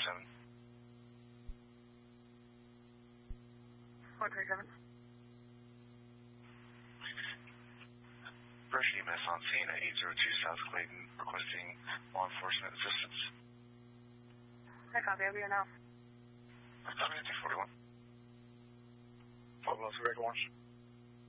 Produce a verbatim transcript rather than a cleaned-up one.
seven. one three seven. First E M S on scene at eight zero two South Clayton, requesting law enforcement assistance. I copy. I'll be here now. I copy. two forty-one. Pablo, Record Orange.